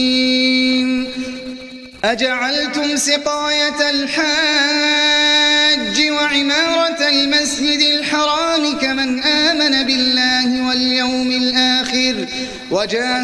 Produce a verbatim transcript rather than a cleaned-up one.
أجعلتم سقاية الحاج وعمارة المسجد الحرام كمن آمن بالله واليوم الآخر وجاهد